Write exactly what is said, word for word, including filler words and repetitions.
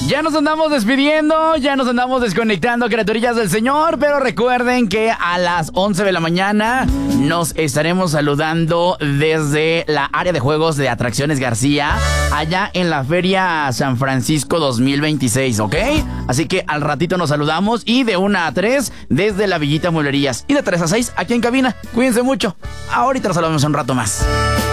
Ya nos andamos despidiendo, ya nos andamos desconectando, criaturillas del Señor, pero recuerden que a las once de la mañana nos estaremos saludando desde la área de juegos de Atracciones García, allá en la Feria San Francisco dos mil veintiséis, ¿ok? Así que al ratito nos saludamos y de una a tres desde la Villita Mueblerías y de tres a seis aquí en cabina. Cuídense mucho. Ahorita nos saludamos un rato más.